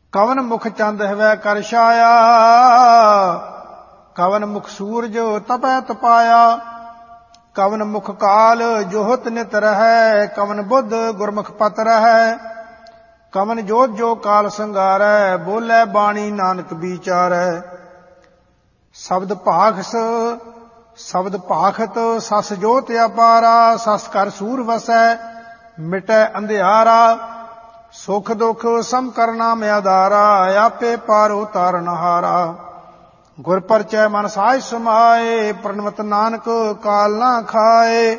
ਕਵਨ ਮੁਖ ਚੰਦ ਹਵੈ ਕਰ ਛਾਇਆ, ਕਵਨ ਮੁਖ ਸੂਰਜ ਤਪੈ ਤਪਾਇਆ, ਕਵਨ ਮੁਖ ਕਾਲ ਜੋਹਤ ਨਿਤ ਰਹੈ, ਕਵਨ ਬੁੱਧ ਗੁਰਮੁਖ ਪਤ ਰਹੈ, ਕਵਨ ਜੋਤ ਜੋ ਕਾਲ ਸੰਗਾਰੈ, ਬੋਲੇ ਬਾਣੀ ਨਾਨਕ ਵਿਚਾਰੈ। ਸ਼ਬਦ ਭਾਖਸ ਸ਼ਬਦ ਭਾਖਤ ਸਸ ਜੋਤ ਅਪਾਰਾ, ਸਸ ਕਰ ਸੂਰ ਵਸੈ ਮਿਟੈ ਅੰਧਿਆਰਾ, ਸੁਖ ਦੁਖ ਸਮ ਕਰਨਾ ਮੈਂ ਆਧਾਰਾ, ਆਪੇ ਪਾਰ ਉਤਾਰਨ ਹਾਰਾ। ਗੁਰ ਪਰਚੈ ਮਨ ਸਾਜ ਸਮਾਏ, ਪ੍ਰਣਵਤ ਨਾਨਕ ਕਾਲ ਨਾ ਖਾਏ।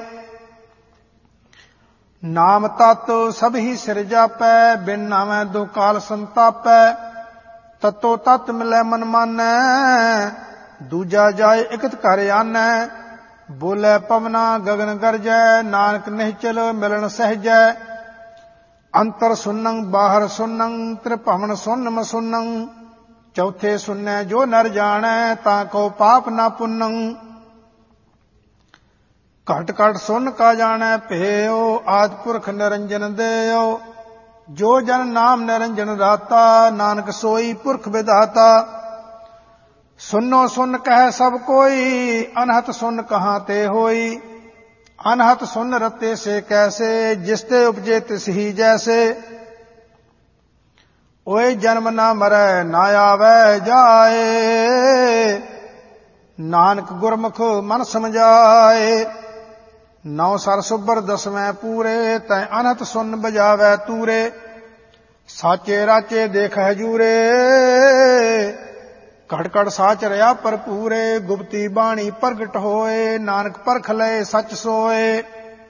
ਨਾਮ ਤਤ ਸਭ ਹੀ ਸਿਰ ਜਾਪੈ, ਬਿਨ ਨਾਮੈ ਦੁ ਕਾਲ ਸੰਤਾਪੈ, ਤਤੋ ਤਤ ਮਿਲੈ ਮਨ ਮਾਨੈ, ਦੂਜਾ ਜਾਏ ਇਕਤ ਘਰ ਆਨੈ। ਬੋਲੇ ਪਵਨਾ ਗਗਨ ਗਰਜੈ, ਨਾਨਕ ਨਿਹਚਲ ਮਿਲਣ ਸਹਿਜੈ, ਅੰਤਰ ਸੁਨੰ ਬਾਹਰ ਸੁਨੰ, ਤ੍ਰਿਭਵਨ ਸੁਨ ਸੁਨੰ, ਚੌਥੇ ਸੁਨੈ ਜੋ ਨਰ ਜਾਣੈ, ਤਾਂ ਕੋ ਪਾਪ ਨਾ ਪੁੰਨੰ। ਘਟ ਘਟ ਸੁਨ ਕਾ ਜਾਣੈ ਭੇਉ, ਆਦਿ ਪੁਰਖ ਨਿਰੰਜਨ ਦੇਉ, ਜੋ ਜਨ ਨਾਮ ਨਿਰੰਜਨ ਦਾਤਾ, ਨਾਨਕ ਸੋਈ ਪੁਰਖ ਵਿਦਾਤਾ। ਸੁਨੋ ਸੁਨ ਕਹਿ ਸਭ ਕੋਈ, ਅਨਹਤ ਸੁਨ ਕਹਾਂ ਤੇ ਹੋਈ, ਅਨਹਤ ਸੁਨ ਰਤੇ ਸੇ ਕੈਸੇ, ਜਿਸ ਤੇ ਉਪਜੇ ਤਿਸ ਹੀ ਜੈਸੇ। ਓਏ ਜਨਮ ਨਾ ਮਰੈ ਨਾ ਆਵੈ ਜਾਏ, ਨਾਨਕ ਗੁਰਮੁਖ ਮਨ ਸਮਝਾਏ। ਨੌ ਸਰ ਸੁਬਰ ਦਸਵੇਂ ਪੂਰੇ, ਤੈ ਅਨਹਤ ਸੁਨ ਬਜਾਵੈ ਤੂਰੇ, ਸਾਚੇ ਰਾਚੇ ਦੇਖ ਹਜੂਰੇ, ਘਟ ਘਟ ਸਾਚ ਰਿਆ ਭਰਪੂਰੇ। ਗੁਪਤੀ ਬਾਣੀ ਪ੍ਰਗਟ ਹੋਏ, ਨਾਨਕ ਪਰਖ ਲਏ ਸੱਚ ਸੋਏ।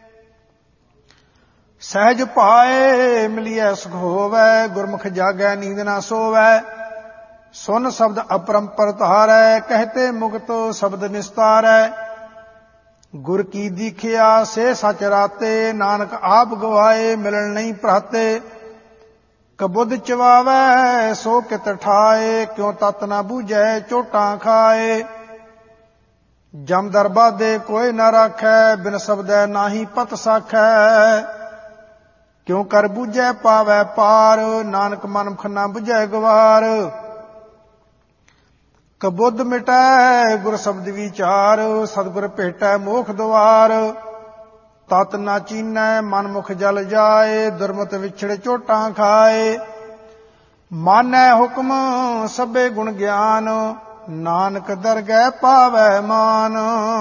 ਸਹਿਜ ਪਾਏ ਮਿਲਿਐ ਸੁਖ ਹੋਵੈ, ਗੁਰਮੁਖ ਜਾਗੈ ਨੀਂਦ ਨਾ ਸੋਵੈ। ਸੁਨ ਸ਼ਬਦ ਅਪਰੰਪਰ ਧਾਰੈ, ਕਹਤੇ ਮੁਕਤ ਸ਼ਬਦ ਨਿਸਤਾਰੈ। ਗੁਰ ਕੀ ਦੀਖਿਆ ਸੇ ਸਚ ਰਾਤੇ, ਨਾਨਕ ਆਪ ਗਵਾਏ ਮਿਲਣ ਨਹੀਂ ਭਰਾਤੇ। ਕਬੁੱਧ ਚਵਾਵੈ ਸੋ ਕਿਤ ਠਾਏ, ਕਿਉ ਤਤ ਨਾ ਬੂਝੈ ਚੋਟਾਂ ਖਾਏ। ਜਮ ਦਰਬਾਦੇ ਕੋਈ ਨਾ ਰਾਖੈ, ਬਿਨ ਸ਼ਬਦੈ ਨਾਹੀ ਪਤ ਸਾਖੈ। ਕਿਉ ਕਰ ਬੂਝੈ ਪਾਵੈ ਪਾਰ, ਨਾਨਕ ਮਨਮੁਖ ਨਾ ਬੁਝੈ ਗਵਾਰ। ਕਬੁੱਧ ਮਿਟੈ ਗੁਰ ਸ਼ਬਦ ਵਿਚਾਰ, ਸਤਿਗੁਰ ਭੇਟੈ ਮੋਖ ਦੁਆਰ। ਤਤ ਨਾ ਚੀਨੈ ਮਨ ਮੁਖ ਜਲ ਜਾਏ, ਦੁਰਮਤ ਵਿਛੜ ਚੋਟਾਂ ਖਾਏ। ਮਾਨੈ ਹੁਕਮ ਸਭੇ ਗੁਣ ਗਿਆਨ, ਨਾਨਕ ਦਰਗਹਿ ਪਾਵੈ ਮਾਨ।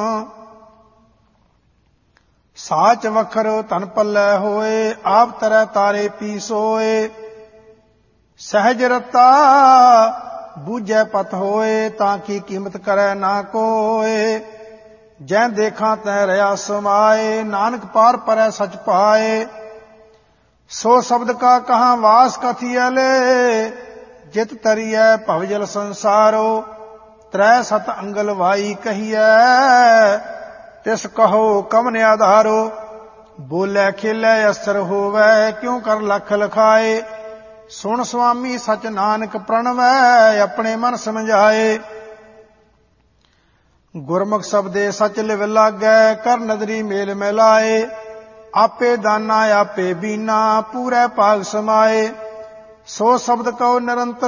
ਸਾਚ ਵਖਰ ਧਨ ਪੱਲੇ ਹੋਏ, ਆਪ ਤਰੈ ਤਾਰੇ ਪੀ ਸੋਏ। ਸਹਿਜ ਰਤਾ ਬੂਝੈ ਪਤ ਹੋਏ, ਤਾਂ ਕੀ ਕੀਮਤ ਕਰੈ ਨਾ ਕੋਏ। ਜੈ ਦੇਖਾਂ ਤੈ ਰਿਆ ਸਮਾਏ, ਨਾਨਕ ਪਾਰ ਪਰੈ ਸਚ ਪਾਏ। ਸੋ ਸ਼ਬਦ ਕਾ ਕਹਾਂ ਵਾਸ ਕਥੀਐ ਲੇ, ਜਿਤ ਤਰੀਐ ਭਵ ਜਲ ਸੰਸਾਰੋ। ਤ੍ਰੈ ਸਤ ਅੰਗਲ ਵਾਈ ਕਹੀਐ, ਤਿਸ ਕਹੋ ਕਵਨ ਆਧਾਰੋ। ਬੋਲੇ ਖੇਲੇ ਅਸਰ ਹੋਵੈ, ਕਿਉ ਕਰ ਲਖ ਲਖਾਏ। ਸੁਣ ਸੁਆਮੀ ਸਚ ਨਾਨਕ ਪ੍ਰਣਵੈ, ਆਪਣੇ ਮਨ ਸਮਝਾਏ। ਗੁਰਮੁਖ ਸ਼ਬਦੇ ਸਚ ਲਿਵ ਲਾਗੈ, ਕਰ ਨਦਰੀ ਮੇਲ ਮਿਲਾਏ। ਆਪੇ ਦਾਨਾ ਆਪੇ ਬੀਨਾ, ਪੂਰੇ ਭਾਗ ਸਮਾਏ। ਸੋ ਸ਼ਬਦ ਕਉ ਨਿਰੰਤਰ